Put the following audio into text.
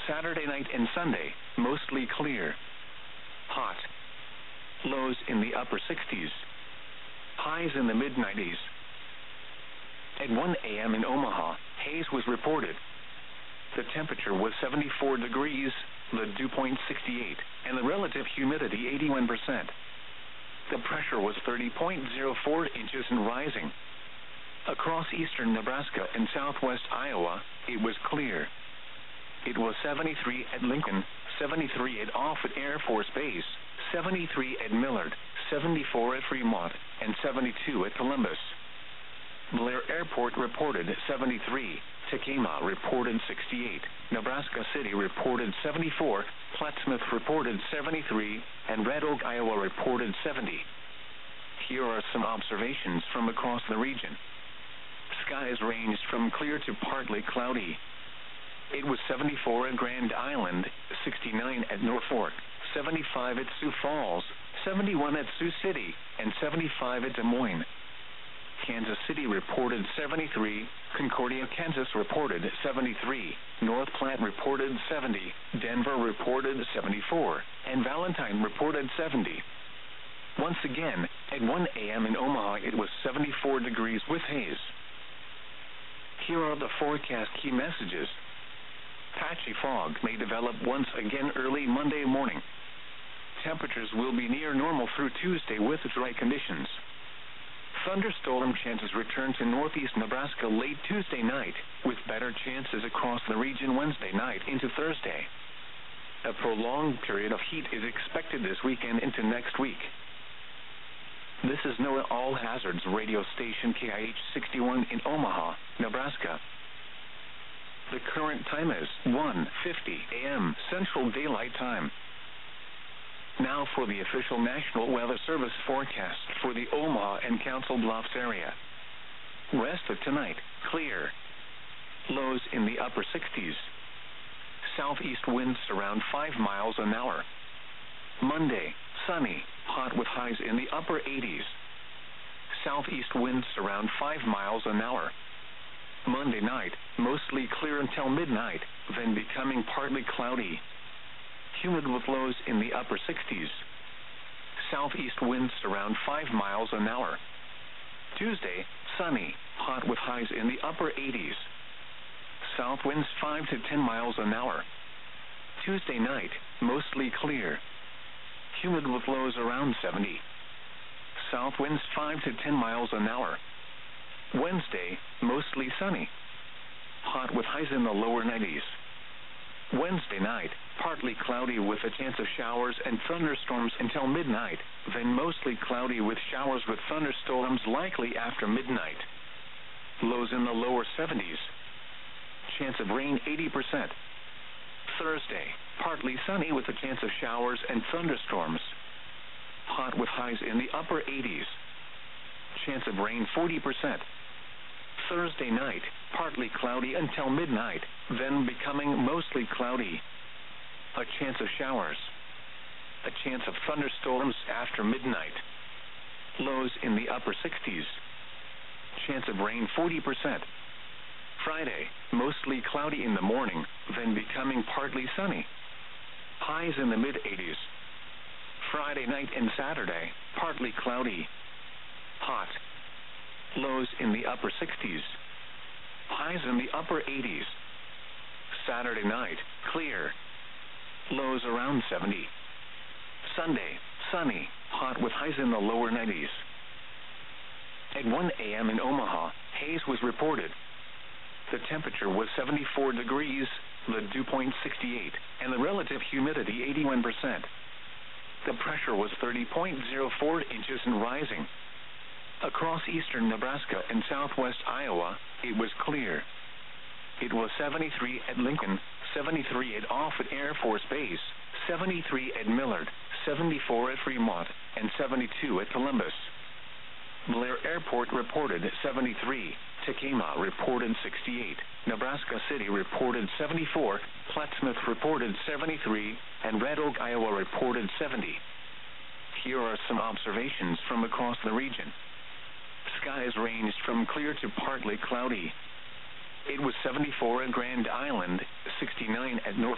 Saturday night and Sunday, mostly clear. Hot. Lows in the upper 60s. Highs in the mid-90s. At 1 a.m. in Omaha, haze was reported. The temperature was 74 degrees, the dew point 68, and the relative humidity 81%. The pressure was 30.04 inches and rising. Across eastern Nebraska and southwest Iowa, it was clear. It was 73 at Lincoln, 73 at Offutt Air Force Base, 73 at Millard, 74 at Fremont, and 72 at Columbus. Blair Airport reported 73, Tekamah reported 68, Nebraska City reported 74, Plattsmouth reported 73, and Red Oak, Iowa reported 70. Here are some observations from across the region. Skies ranged from clear to partly cloudy. It was 74 at Grand Island, 69 at Norfolk, 75 at Sioux Falls, 71 at Sioux City, and 75 at Des Moines. Kansas City reported 73, Concordia, Kansas reported 73, North Platte reported 70, Denver reported 74, and Valentine reported 70. Once again, at 1 a.m. in Omaha it was 74 degrees with haze. Here are the forecast key messages. Patchy fog may develop once again early Monday morning. Temperatures will be near normal through Tuesday with dry conditions. Thunderstorm chances return to northeast Nebraska late Tuesday night, with better chances across the region Wednesday night into Thursday. A prolonged period of heat is expected this weekend into next week. This is NOAA All Hazards radio station KIH 61 in Omaha, Nebraska. The current time is 1:50 a.m. Central Daylight Time. Now for the official National Weather Service forecast for the Omaha and Council Bluffs area. Rest of tonight, clear. Lows in the upper 60s. Southeast winds around 5 miles an hour. Monday, sunny, hot with highs in the upper 80s. Southeast winds around 5 miles an hour. Monday night, mostly clear until midnight, then becoming partly cloudy. Humid with lows in the upper 60s. Southeast winds around 5 miles an hour. Tuesday, sunny, hot with highs in the upper 80s. South winds 5 to 10 miles an hour. Tuesday night, mostly clear. Humid with lows around 70. South winds 5 to 10 miles an hour. Wednesday, mostly sunny. Hot with highs in the lower 90s. Wednesday night, partly cloudy with a chance of showers and thunderstorms until midnight, then mostly cloudy with showers with thunderstorms likely after midnight. Lows in the lower 70s. Chance of rain 80%. Thursday, partly sunny with a chance of showers and thunderstorms. Hot with highs in the upper 80s. Chance of rain 40%. Thursday night, partly cloudy until midnight, then becoming mostly cloudy. A chance of showers. A chance of thunderstorms after midnight. Lows in the upper 60s. Chance of rain 40%. Friday, mostly cloudy in the morning, then becoming partly sunny. Highs in the mid-80s. Friday night and Saturday, partly cloudy. Hot. Lows in the upper 60s. Highs in the upper 80s. Saturday night, clear. Lows around 70. Sunday, sunny, hot with highs in the lower 90s. At 1 a.m. in Omaha, haze was reported. The temperature was 74 degrees, the dew point 68, and the relative humidity 81%. The pressure was 30.04 inches and rising. Across eastern Nebraska and southwest Iowa, it was clear. It was 73 at Lincoln, 73 at Offutt Air Force Base, 73 at Millard, 74 at Fremont, and 72 at Columbus. Blair Airport reported 73, Tekamah reported 68, Nebraska City reported 74, Plattsmouth reported 73, and Red Oak, Iowa reported 70. Here are some observations from across the region. Skies ranged from clear to partly cloudy. It was 74 at Grand Island, 69 at North